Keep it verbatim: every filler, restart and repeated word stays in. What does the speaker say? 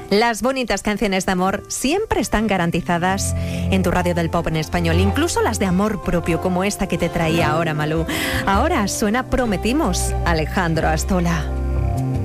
Las bonitas canciones de amor siempre están garantizadas en tu radio del pop en español, incluso las de amor propio, como esta que te traía ahora Malú. Ahora suena Prometimos, Alejandro Astola.